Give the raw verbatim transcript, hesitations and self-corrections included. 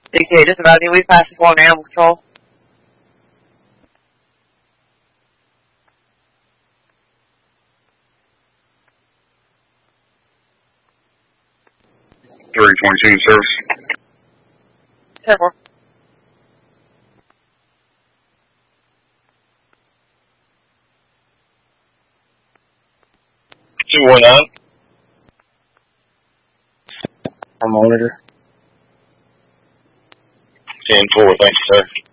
D K, just about any we pass the on animal control. three twenty-two service. ten four. two one nine. Our monitor. ten four, thanks, sir.